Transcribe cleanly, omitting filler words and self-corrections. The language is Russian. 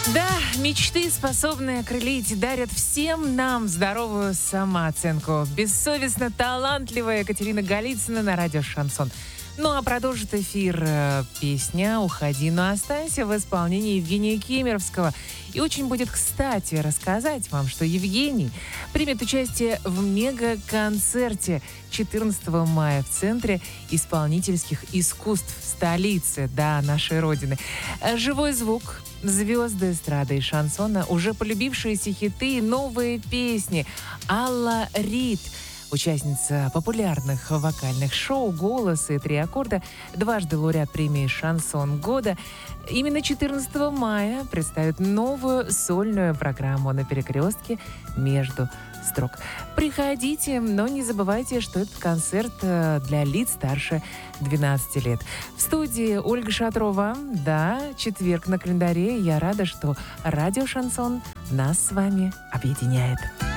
Да, мечты, способные окрылить, дарят всем нам здоровую самооценку. Бессовестно талантливая Екатерина Голицына на радио «Шансон». Ну а продолжит эфир песня «Уходи, но останься» в исполнении Евгения Кемеровского. И очень будет кстати рассказать вам, что Евгений примет участие в мега-концерте 14 мая в Центре исполнительских искусств столицы, да, нашей Родины. Живой звук, звезды эстрады и шансона, уже полюбившиеся хиты и новые песни. Алла Рид, участница популярных вокальных шоу «Голос» и «Три аккорда», дважды лауреат премии «Шансон года», именно 14 мая представит новую сольную программу на перекрестке между строк. Приходите, но не забывайте, что этот концерт для лиц старше 12 лет. В студии Ольга Шатрова. Да, четверг на календаре. Я рада, что радио «Шансон» нас с вами объединяет.